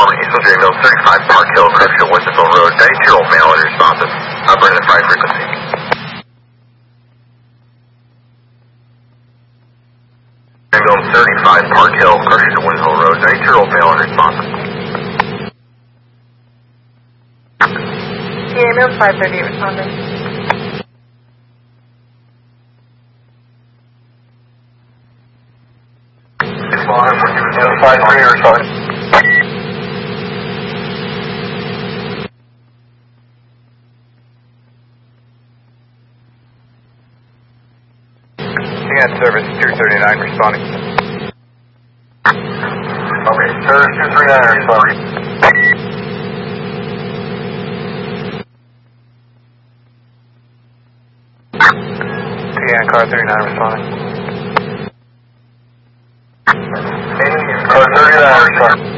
Eastern Greenville, 35 Park Hill, Crutchfield, Winstonville Road, 92-year-old male unresponsive. Bring the 5 frequency. Greenville, 35 Park Hill, Crutchfield, Winstonville Road, 92-year-old male unresponsive. Ambulance 538 responding. Ambulance 538 responding. Service 239 responding. Okay, service 239 responding. TN car 39 responding. Car 39 responding.